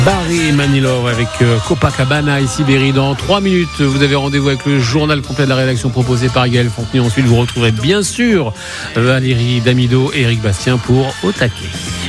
Barry Manilow avec Copacabana et Sibérie. Dans 3 minutes, vous avez rendez-vous avec le journal complet de la rédaction proposé par Gaël Fontenay. Ensuite, vous retrouverez bien sûr Valérie Damido et Eric Bastien pour Au taquet.